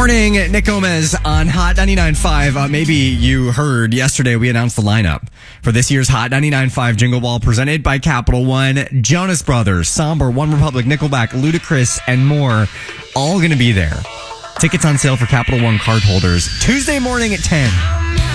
Morning, Nick Gomez on Hot 99.5. Maybe you heard yesterday we announced the lineup for this year's Hot 99.5 Jingle Ball presented by Capital One. Jonas Brothers, Somber, One Republic, Nickelback, Ludacris, and more. All going to be there. Tickets on sale for Capital One card holders Tuesday morning at 10.